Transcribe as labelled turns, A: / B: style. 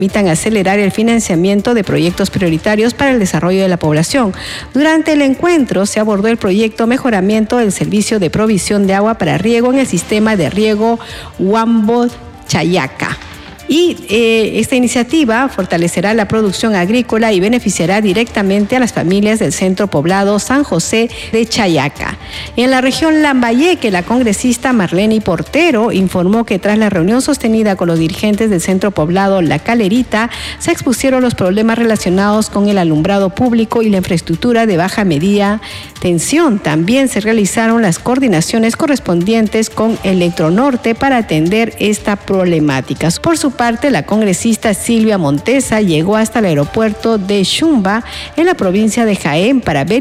A: permitan acelerar el financiamiento de proyectos prioritarios para el desarrollo de la población. Durante el encuentro se abordó el proyecto Mejoramiento del Servicio de Provisión de Agua para Riego en el Sistema de Riego Huambo-Chayaca. Y esta iniciativa fortalecerá la producción agrícola y beneficiará directamente a las familias del centro poblado San José de Chayaca. En la región Lambayeque, la congresista Marlene Portero informó que tras la reunión sostenida con los dirigentes del centro poblado La Calerita, se expusieron los problemas relacionados con el alumbrado público y la infraestructura de baja media tensión. También se realizaron las coordinaciones correspondientes con Electronorte para atender esta problemática. Por su parte, la congresista Silvia Montesa llegó hasta el aeropuerto de Shumba en la provincia de Jaén para ver